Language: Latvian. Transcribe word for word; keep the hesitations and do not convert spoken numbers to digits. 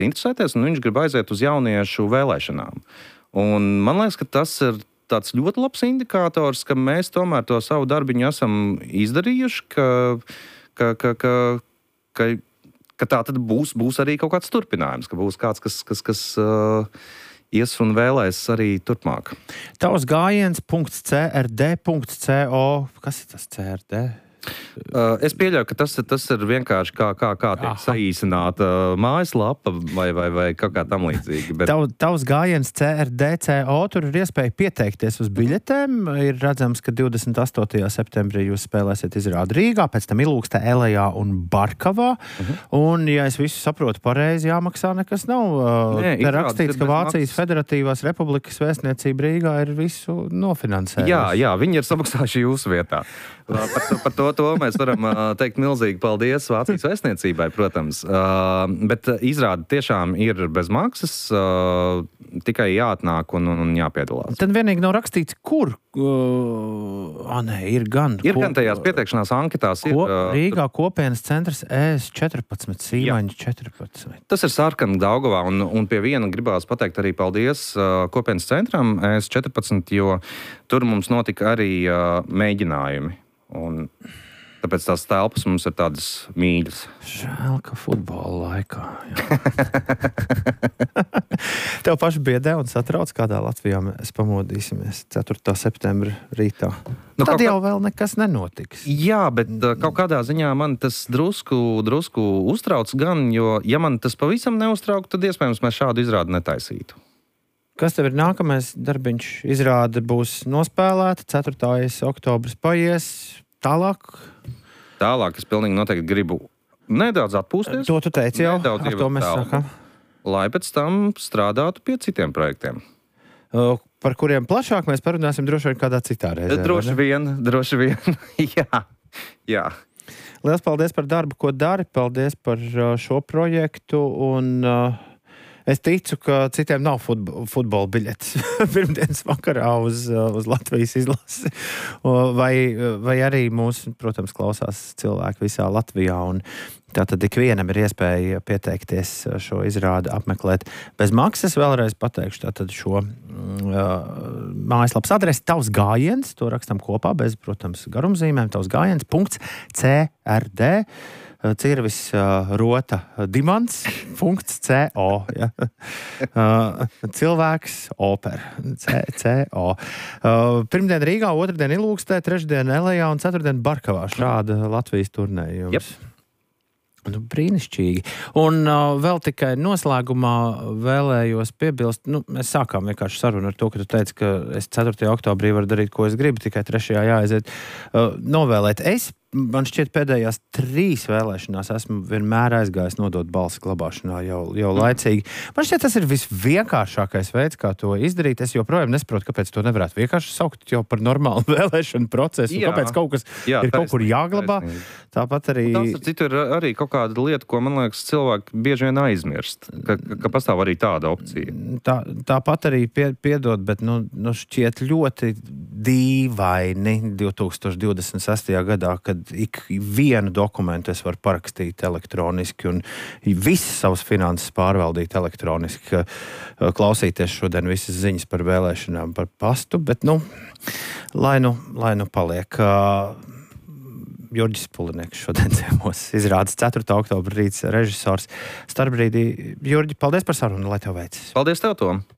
interesēties, un viņš grib aiziet uz jauniešu vēlēšanām. Un man liekas, ka tas ir tāds ļoti labs indikators, ka mēs tomēr to savu darbiņu esam izdarījuši, ka, ka, ka, ka, ka, ka tā tad būs, būs arī kaut kāds turpinājums, ka būs kāds, kas, kas, kas uh, ies un vēlēs arī turpmāk. Tavs gājiens .crd.co. Kas ir tas C R D? Uh, es pieļauju, ka tas, tas ir vienkārši kā, kā, kā tiek saīsināta mājaslapa vai, vai, vai kaut kā tam līdzīgi. Bet... Tav, tavs gājiens C R D C O, tur ir iespēja pieteikties uz biļetēm. Ir redzams, ka divdesmit astotajā septembrī jūs spēlēsiet izrādi Rīgā, pēc tam Ilūkstē, Elejā un Barkavā. Uh-huh. Un, ja es visu saprotu pareizi, jāmaksā nekas nav. Nē, te rakstīts, ka Vācijas maksas... Federatīvās Republikas vēstniecība Rīgā ir visu nofinansējusi. Jā, jā, viņi ir samaksājuši jūsu vietā. Par to, par to, to mēs varam teikt milzīgi paldies Vācijas vēstniecībai, protams. Bet izrāde tiešām ir bez maksas, tikai jāatnāk un, un jāpiedalās. Tad vienīgi nav rakstīts, kur? Ah, nē, ir gan. Ir ko, gan tajās pieteikšanās anketās. Ko, ir, Rīgā kopienas centrs E S četrpadsmit, Sīmaņa četrpadsmit. Tas ir sarkana Daugavā, un, un pie viena gribās pateikt arī paldies kopienas centram E S četrpadsmit, jo tur mums notika arī mēģinājumi. Un tāpēc tās telpas mums ir tādas mīļas. Žēl, ka futbola laikā. Tev paši biedē un satrauc, kādā Latvijā mēs pamodīsimies ceturtā septembra rītā. Nu, Tad jau kā... vēl nekas nenotiks. Jā, bet kaut kādā ziņā man tas drusku, drusku uztrauc gan, jo ja man tas pavisam neuztraukt, tad iespējams mēs šādu izrādi netaisītu. Kas tev ir nākamais darbiņš? Izrāde būs nospēlēta, ceturtais oktobris paies, tālāk? Tālāk es pilnīgi noteikti gribu nedaudz atpūsties. To tu teici jau, ar to mēs sākam. Lai pēc tam strādātu pie citiem projektiem. Par kuriem plašāk mēs parunāsim droši vien kādā citā reizē. Droši vien, droši vien, jā, jā. Liels paldies par darbu, ko dari, paldies par šo projektu un... Es ticu, ka citiem nav futbol, futbola biļetes pirmdienas vakarā uz, uz Latvijas izlasi. Vai, vai arī mūs, protams, klausās cilvēki visā Latvijā. Un tātad ikvienam ir iespēja pieteikties šo izrādi apmeklēt bez maksas. Vēlreiz pateikšu tātad šo uh, mājaslapas adresi. Tavs gājiens, to rakstam kopā, bez, protams, garumzīmēm. Tavs gājiens, punkts C R D. Cirvis uh, rota dimants, punkts C O. Ja. Uh, cilvēks opera, C O. Uh, pirmdien Rīgā, otrdien Ilūkstē, trešdien Elejā un ceturtdien Barkavā. Šāda Latvijas turnējums. Yep. Nu, brīnišķīgi. Un uh, vēl tikai noslēgumā vēlējos piebilst, nu, mēs sākām vienkārši sarunu ar to, ka tu teici, ka es ceturtajā oktobrī varu darīt, ko es gribu, tikai trešajā jāaiziet uh, novēlēt. Es Man šķiet, pēdējās trīs vēlēšanās esmu vienmēr aizgājis nodot balsi glabāšanā jau, jau laicīgi. Man šķiet, tas ir visvienkāršākais veids, kā to izdarīt. Es joprojām nesaprotu, kāpēc to nevarētu vienkārši saukt jau par normālu vēlēšanu procesu. Jā. Kāpēc kaut kas jā, ir taisnība, kaut kur jāglabā. Taisnība. Tāpat arī... Tas ar citu ir arī kaut kāda lieta, ko, man liekas, cilvēki bieži vien aizmirst. Ka, ka pastāv arī tāda opcija. Tā, tāpat arī pie, piedod, bet nu, nu šķiet ļoti dīvaini divtūkstoš divdesmit sestajā gadā, kad ik vienu dokumentu es varu parakstīt elektroniski un visas savas finanses pārvaldīt elektroniski, klausīties šodien visas ziņas par vēlēšanām par pastu, bet nu, lai nu, lai nu paliek. Jurģis Pulinieks šodien ciemos izrādes ceturtā oktobra rīts režisors. Starpbrīdī, Jurģi, paldies par sarunu, lai tev veicas. Paldies tev, Tom!